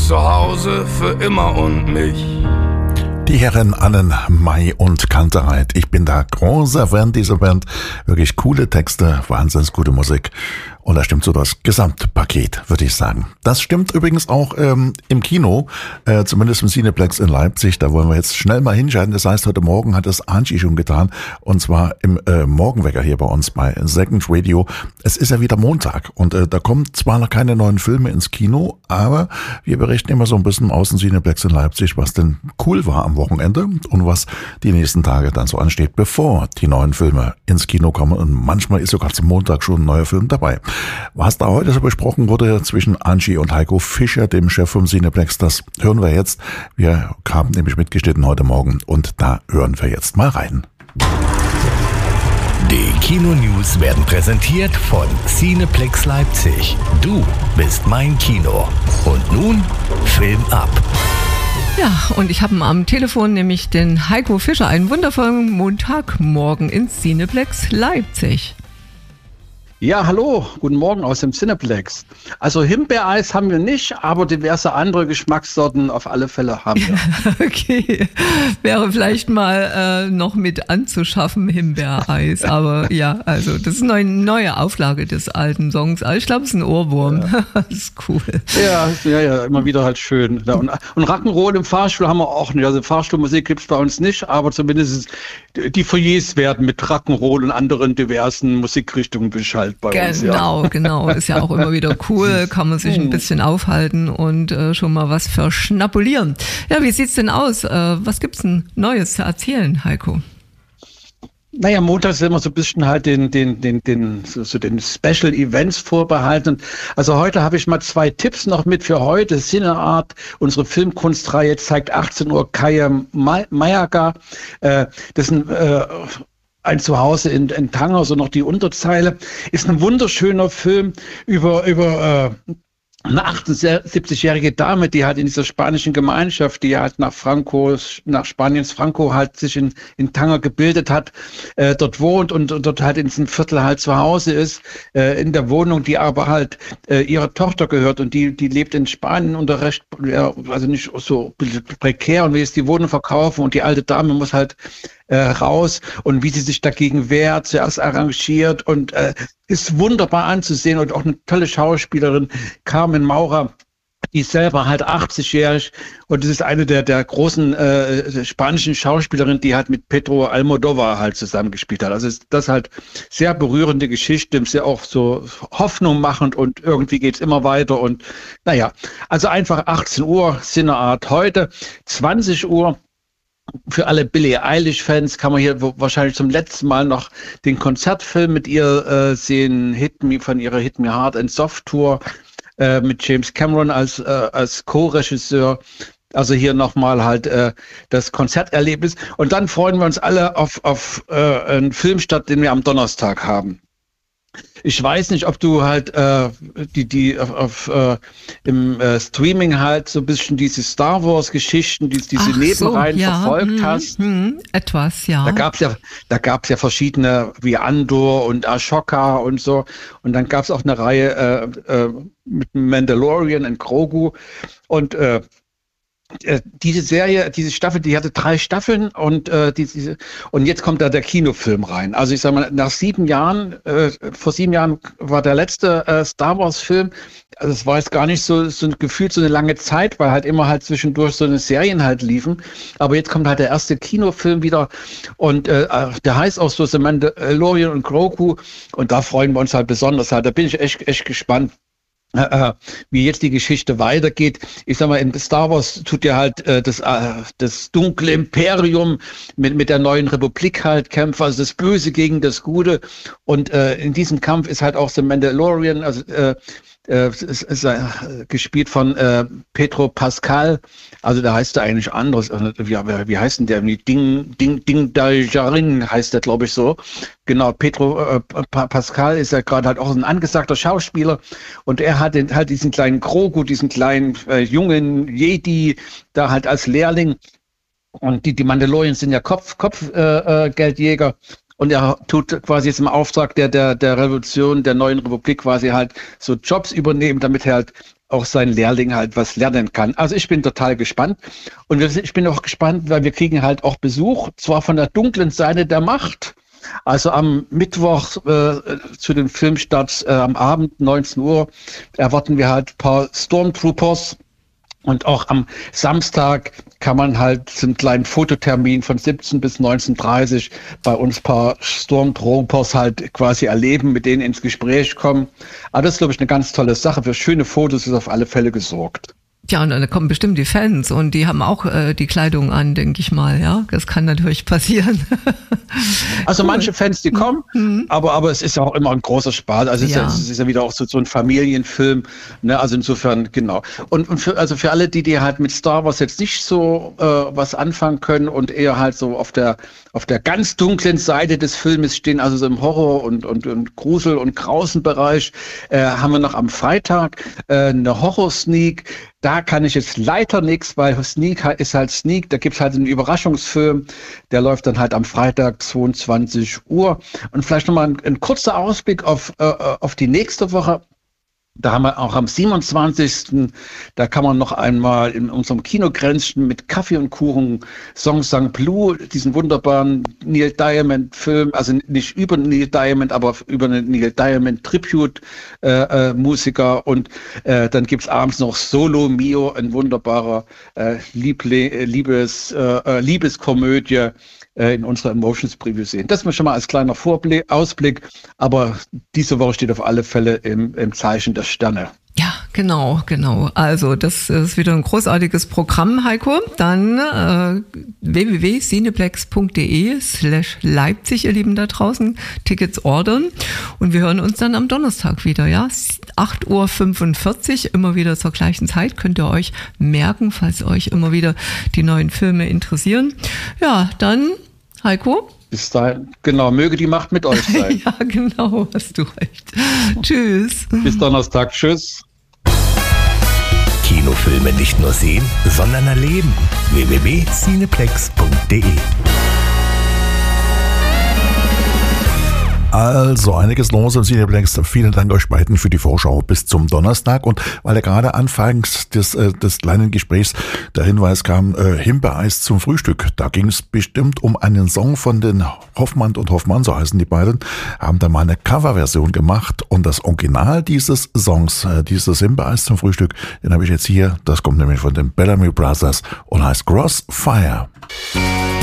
zu Hause für immer und mich. Die Herren Annen, Mai und Kantereit. Ich bin da großer Fan dieser Band. Wirklich coole Texte, wahnsinnig gute Musik. Und da stimmt so das Gesamtpaket, würde ich sagen. Das stimmt übrigens auch im Kino, zumindest im Cineplex in Leipzig. Da wollen wir jetzt schnell mal hinschalten. Das heißt, heute Morgen hat es Angie schon getan. Und zwar im Morgenwecker hier bei uns bei Second Radio. Es ist ja wieder Montag und da kommen zwar noch keine neuen Filme ins Kino, aber wir berichten immer so ein bisschen aus dem Cineplex in Leipzig, was denn cool war am Wochenende und was die nächsten Tage dann so ansteht, bevor die neuen Filme ins Kino kommen. Und manchmal ist sogar zum Montag schon ein neuer Film dabei. Was da heute so besprochen wurde zwischen Angie und Heiko Fischer, dem Chef vom Cineplex, das hören wir jetzt. Wir haben nämlich mitgeschnitten heute Morgen und da hören wir jetzt mal rein. Die Kino-News werden präsentiert von Cineplex Leipzig. Du bist mein Kino. Und nun Film ab. Ja, und ich habe am Telefon nämlich den Heiko Fischer. Einen wundervollen Montagmorgen ins Cineplex Leipzig. Ja, hallo, guten Morgen aus dem Cineplex. Also Himbeereis haben wir nicht, aber diverse andere Geschmackssorten auf alle Fälle haben wir. Okay, wäre vielleicht mal noch mit anzuschaffen, Himbeereis. Aber ja, also das ist eine neue Auflage des alten Songs. Ich glaube, es ist ein Ohrwurm. Ja. Das ist cool. Ja, immer wieder halt schön. Und Rock'n'Roll im Fahrstuhl haben wir auch nicht. Also Fahrstuhlmusik gibt es bei uns nicht, aber zumindest die Foyers werden mit Rock'n'Roll und anderen diversen Musikrichtungen beschaltet. Bei uns, ja. Genau. Ist ja auch immer wieder cool, kann man sich ein bisschen aufhalten und schon mal was verschnapulieren. Ja, wie sieht's denn aus? Was gibt's denn Neues zu erzählen, Heiko? Naja, montags ist immer so ein bisschen halt den Special Events vorbehalten. Also heute habe ich mal 2 Tipps noch mit für heute. Cineart, unsere Filmkunstreihe, zeigt 18 Uhr Kaya Mayaga. Das ist ein Zuhause in Tanger, so noch die Unterzeile. Ist ein wunderschöner Film über eine 78-jährige Dame, die halt in dieser spanischen Gemeinschaft, die halt nach Spaniens Franco halt sich in Tanger gebildet hat, dort wohnt und dort halt in diesem Viertel halt zu Hause ist, in der Wohnung, die aber halt ihrer Tochter gehört und die lebt in Spanien unter recht, also nicht so prekär und will jetzt die Wohnung verkaufen und die alte Dame muss halt raus und wie sie sich dagegen wehrt, zuerst arrangiert und ist wunderbar anzusehen und auch eine tolle Schauspielerin, Carmen Maura, die ist selber halt 80-jährig und das ist eine der großen spanischen Schauspielerinnen, die halt mit Pedro Almodóvar halt zusammengespielt hat. Also das halt sehr berührende Geschichte, sehr auch so Hoffnung machend und irgendwie geht's immer weiter und naja, also einfach 18 Uhr Cineart heute, 20 Uhr für alle Billie Eilish-Fans kann man hier wahrscheinlich zum letzten Mal noch den Konzertfilm mit ihr sehen, von ihrer Hit Me Hard and Soft Tour mit James Cameron als Co-Regisseur. Also hier nochmal halt das Konzerterlebnis. Und dann freuen wir uns alle auf einen Filmstart, den wir am Donnerstag haben. Ich weiß nicht, ob du halt im Streaming halt so ein bisschen diese Star Wars Geschichten, diese Nebenreihen verfolgt hast. Etwas, ja. Da gab's ja verschiedene wie Andor und Ashoka und so. Und dann gab's auch eine Reihe mit Mandalorian und Grogu. Und diese Serie, diese Staffel, die hatte 3 Staffeln und und jetzt kommt da der Kinofilm rein. Also ich sag mal, vor 7 Jahren war der letzte Star Wars Film. Also es war jetzt gar nicht so gefühlt so eine lange Zeit, weil halt immer halt zwischendurch so eine Serien halt liefen. Aber jetzt kommt halt der erste Kinofilm wieder und der heißt auch so The Mandalorian und Grogu und da freuen wir uns halt besonders halt. Da bin ich echt gespannt, wie jetzt die Geschichte weitergeht. Ich sag mal, in Star Wars tut ja halt das dunkle Imperium mit der neuen Republik halt kämpfen, also das Böse gegen das Gute. Und in diesem Kampf ist halt auch The Mandalorian, also ist gespielt von Pedro Pascal, also der heißt er eigentlich anderes. Wie heißt denn der? Ding Daljarin heißt der, glaube ich, so. Genau, Pedro Pascal ist ja gerade halt auch ein angesagter Schauspieler und er hat halt diesen kleinen Grogu, diesen kleinen jungen Jedi da halt als Lehrling und die Mandalorians sind ja Kopfgeldjäger. Und er tut quasi jetzt im Auftrag der Revolution, der neuen Republik quasi halt so Jobs übernehmen, damit er halt auch sein Lehrling halt was lernen kann. Also ich bin total gespannt und ich bin auch gespannt, weil wir kriegen halt auch Besuch, zwar von der dunklen Seite der Macht. Also am Mittwoch zu den Filmstarts am Abend 19 Uhr erwarten wir halt ein paar Stormtroopers. Und auch am Samstag kann man halt zum kleinen Fototermin von 17 bis 19:30 bei uns ein paar Stormtroopers halt quasi erleben, mit denen ins Gespräch kommen. Aber das ist, glaube ich, eine ganz tolle Sache. Für schöne Fotos ist auf alle Fälle gesorgt. Ja, und dann kommen bestimmt die Fans und die haben auch die Kleidung an, denke ich mal, ja. Das kann natürlich passieren. Also manche Fans, die kommen, aber es ist ja auch immer ein großer Spaß. Also es ist ja wieder auch so ein Familienfilm, ne? Also insofern, genau. Und für alle, die halt mit Star Wars jetzt nicht so was anfangen können und eher halt so auf der ganz dunklen Seite des Filmes stehen, also so im Horror- und Grusel- und Grausenbereich, haben wir noch am Freitag eine Horror-Sneak. Da kann ich jetzt leider nichts, weil Sneak ist halt Sneak. Da gibt's halt einen Überraschungsfilm, der läuft dann halt am Freitag 22 Uhr. Und vielleicht nochmal ein kurzer Ausblick auf die nächste Woche. Da haben wir auch am 27. Da kann man noch einmal in unserem Kinogränzchen mit Kaffee und Kuchen Song Sang Blue, diesen wunderbaren Neil Diamond Film, also nicht über Neil Diamond, aber über einen Neil Diamond Tribute Musiker. Und dann gibt's abends noch Solo Mio, ein wunderbarer Liebeskomödie in unserer Emotions Preview sehen. Das mal schon mal als kleiner Ausblick, aber diese Woche steht auf alle Fälle im Zeichen der Sterne. Ja, genau. Also das ist wieder ein großartiges Programm, Heiko. Dann www.cineplex.de/Leipzig, ihr Lieben da draußen, Tickets ordern. Und wir hören uns dann am Donnerstag wieder, ja? 8:45 Uhr, immer wieder zur gleichen Zeit. Könnt ihr euch merken, falls euch immer wieder die neuen Filme interessieren. Ja, dann, Heiko. Bis dahin, genau, möge die Macht mit euch sein. Ja, genau, hast du recht. Tschüss. Bis Donnerstag, tschüss. Kinofilme nicht nur sehen, sondern erleben. www.cineplex.de. Also einiges los im Cineplex. Vielen Dank euch beiden für die Vorschau bis zum Donnerstag. Und weil ja gerade anfangs des kleinen Gesprächs der Hinweis kam, Himbeereis zum Frühstück, da ging es bestimmt um einen Song von den Hoffmann und Hoffmann, so heißen die beiden, haben da mal eine Coverversion gemacht. Und das Original dieses Songs, dieses Himbeereis zum Frühstück, den habe ich jetzt hier. Das kommt nämlich von den Bellamy Brothers und heißt Crossfire.